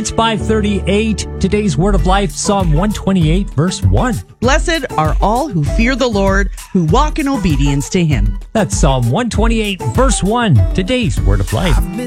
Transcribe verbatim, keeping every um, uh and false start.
It's five thirty-eight. Today's Word of Life, Psalm one twenty-eight, verse one. Blessed are all who fear the Lord, who walk in obedience to him. That's Psalm one twenty-eight, verse one. Today's Word of Life.